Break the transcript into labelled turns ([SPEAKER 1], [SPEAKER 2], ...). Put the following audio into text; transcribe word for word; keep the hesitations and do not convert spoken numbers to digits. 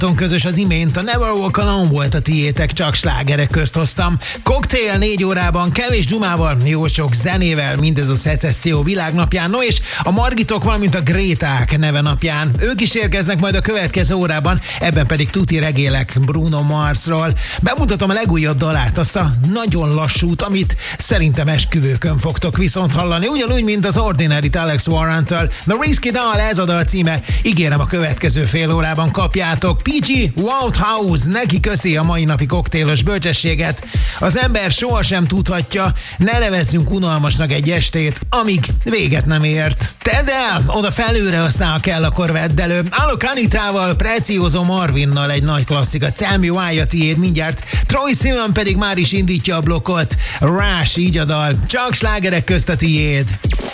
[SPEAKER 1] közös az imént, a Never Walk Alone volt a tiétek, csak slágerek közt hoztam. Koktél négy órában, kevés dumával, jó sok zenével, mindez a szecesszió világnapján, no és a Margitok, valamint a Gréták neve napján. Ők is érkeznek majd a következő órában, ebben pedig tuti regélek Bruno Marsról. Bemutatom a legújabb dalát, azt a nagyon lassút, amit szerintem esküvőkön fogtok viszont hallani, ugyanúgy, mint az Ordinary-t Alex Warren-től. The Risky Dal, ez a dal címe, ígérem a következő fél órában kapjátok. pé gé Wouthouse, neki köszi a mai napi koktélos bölcsességet. Az ember sohasem tudhatja, ne nevezzünk unalmasnak egy estét, amíg véget nem ért. Tedd el, oda felőre, aztán ha kell, akkor vedd elő. Alok Anitával, Precioso Marvinnal egy nagy klasszika. Tell Me Why a tiéd mindjárt. Troy Sivan pedig már is indítja a blokkot. Rush, így a dal. Csak slágerek közt a tiéd.